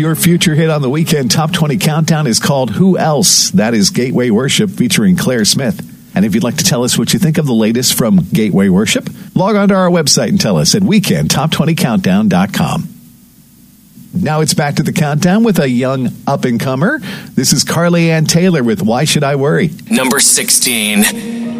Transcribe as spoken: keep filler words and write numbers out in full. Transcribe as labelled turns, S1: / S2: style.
S1: Your future hit on the Weekend Top twenty Countdown is called Who Else? That is Gateway Worship featuring Claire Smith. And if you'd like to tell us what you think of the latest from Gateway Worship, log on to our website and tell us at weekend top twenty countdown dot com. Now it's back to the countdown with a young up-and-comer. This is Carly Ann Taylor with Why Should I Worry?
S2: Number sixteen.